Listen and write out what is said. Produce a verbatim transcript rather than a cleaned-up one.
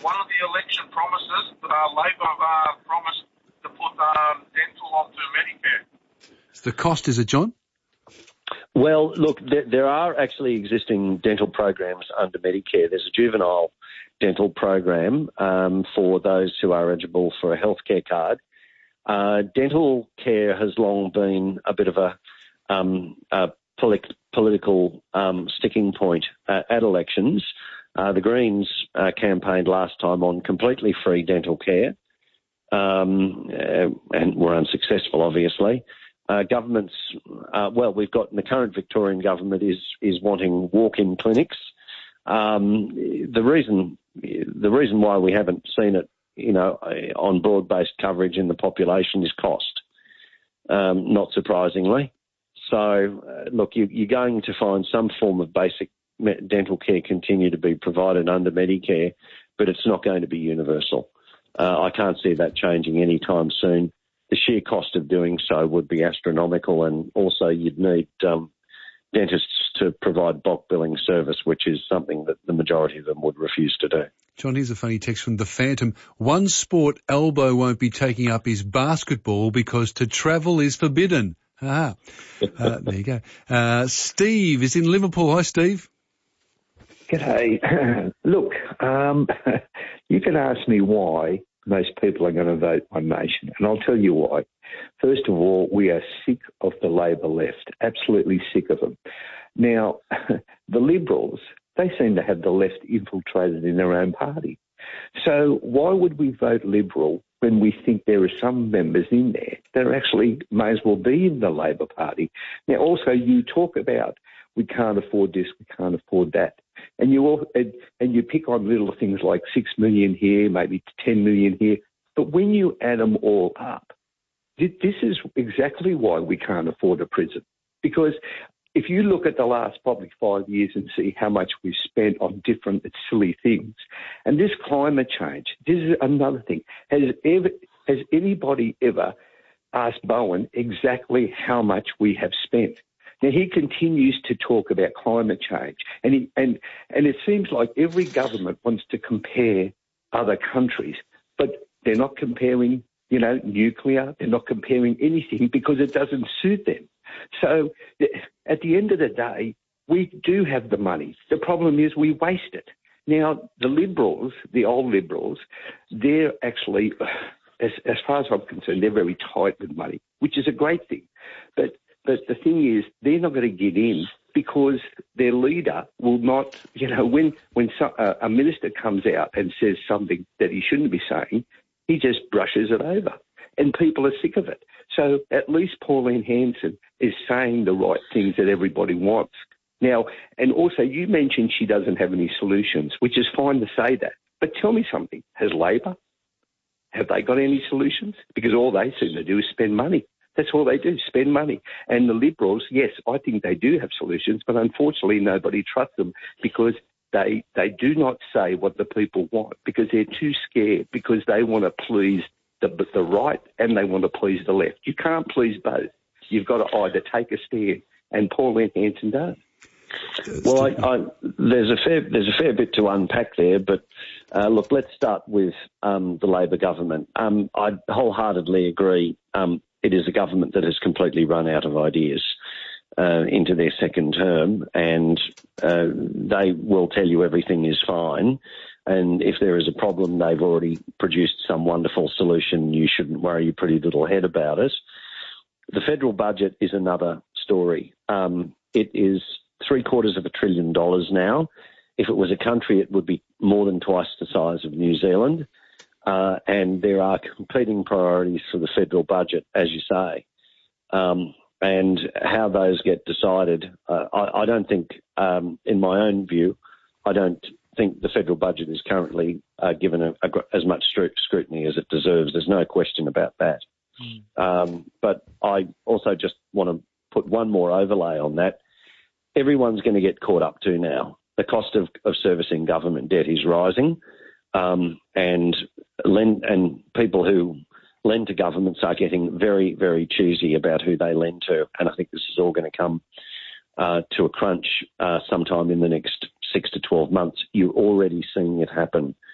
one of the election promises, uh, Labor uh, promised to put um, dental onto Medicare. The cost, is it, John? Well, look, there, there are actually existing dental programs under Medicare. There's a juvenile dental program um, for those who are eligible for a healthcare card. Uh, dental care has long been a bit of a, um, a polit- political um, sticking point uh, at elections. Uh, the Greens uh, campaigned last time on completely free dental care um, uh, and were unsuccessful, obviously. Uh, governments, uh, well, we've got the current Victorian government is is wanting walk-in clinics. Um, the reason the reason why we haven't seen it, you know, on broad-based coverage in the population is cost, um, not surprisingly. So, uh, look, you, you're going to find some form of basic dental care continue to be provided under Medicare, but it's not going to be universal. Uh, I can't see that changing anytime soon. The sheer cost of doing so would be astronomical, and also you'd need um, dentists to provide bulk billing service, which is something that the majority of them would refuse to do. John, here's a funny text from the Phantom. One sport Albo won't be taking up is basketball because to travel is forbidden. Ah, uh, there you go. Uh, Steve is in Liverpool. Hi, Steve. G'day. Look, um, you can ask me why most people are going to vote One Nation, and I'll tell you why. First of all, we are sick of the Labor left, absolutely sick of them. Now, the Liberals, they seem to have the left infiltrated in their own party. So why would we vote Liberal when we think there are some members in there that are actually may as well be in the Labor Party? Now, also, you talk about we can't afford this, we can't afford that. And you all, and, and you pick on little things like six million here, maybe ten million here. But when you add them all up, this is exactly why we can't afford a prison. Because if you look at the last probably five years and see how much we've spent on different silly things, and this climate change, this is another thing. Has ever, has anybody ever asked Bowen exactly how much we have spent? Now, he continues to talk about climate change, and, he, and, and it seems like every government wants to compare other countries, but they're not comparing, you know, nuclear. They're not comparing anything because it doesn't suit them. So at the end of the day, we do have the money. The problem is we waste it. Now, the Liberals, the old Liberals, they're actually, as, as far as I'm concerned, they're very tight with money, which is a great thing. But But the thing is, they're not going to get in because their leader will not, you know, when when so, uh, a minister comes out and says something that he shouldn't be saying, he just brushes it over. And people are sick of it. So at least Pauline Hanson is saying the right things that everybody wants. Now, and also you mentioned she doesn't have any solutions, which is fine to say that. But tell me something. Has Labor, have they got any solutions? Because all they seem to do is spend money. That's all they do, spend money. And the Liberals, yes, I think they do have solutions, but unfortunately nobody trusts them because they they do not say what the people want because they're too scared, because they want to please the, the right and they want to please the left. You can't please both. You've got to either take a stand, and Pauline Hanson does. Well, I, I, there's a fair there's a fair bit to unpack there, but uh, look, let's start with um, the Labor government. Um, I wholeheartedly agree. Um, It is a government that has completely run out of ideas uh, into their second term, and uh, they will tell you everything is fine. And if there is a problem, they've already produced some wonderful solution. You shouldn't worry your pretty little head about it. The federal budget is another story. Um, it is three quarters of a trillion dollars now. If it was a country, it would be more than twice the size of New Zealand. Uh, and there are competing priorities for the federal budget, as you say. Um, and how those get decided, uh, I, I don't think, um, in my own view, I don't think the federal budget is currently uh, given a, a, as much scrutiny as it deserves. There's no question about that. Mm. Um, but I also just want to put one more overlay on that. Everyone's going to get caught up to now. The cost of, of servicing government debt is rising. Um, and lend, and people who lend to governments are getting very, very choosy about who they lend to. And I think this is all going to come uh, to a crunch uh, sometime in the next six to twelve months. You're already seeing it happen.